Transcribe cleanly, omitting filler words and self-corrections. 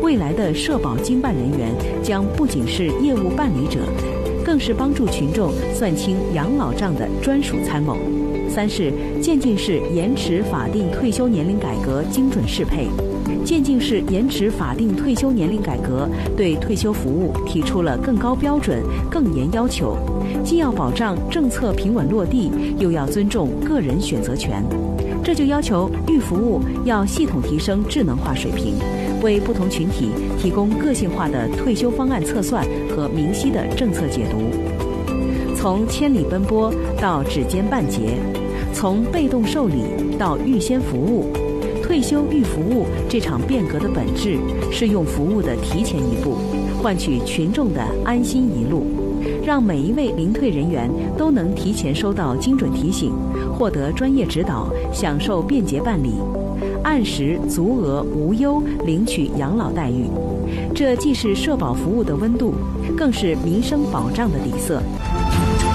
未来的社保经办人员将不仅是业务办理者，更是帮助群众算清养老账的专属参谋。三是渐进式延迟法定退休年龄改革精准适配。渐进式延迟法定退休年龄改革对退休服务提出了更高标准、更严要求，既要保障政策平稳落地，又要尊重个人选择权。这就要求预服务要系统提升智能化水平，为不同群体提供个性化的退休方案测算和明晰的政策解读。从千里奔波到指尖半截，从被动受理到预先服务，退休预服务这场变革的本质是用服务的提前一步，换取群众的安心一路，让每一位临退人员都能提前收到精准提醒，获得专业指导，享受便捷办理，按时足额无忧领取养老待遇。这既是社保服务的温度，更是民生保障的底色。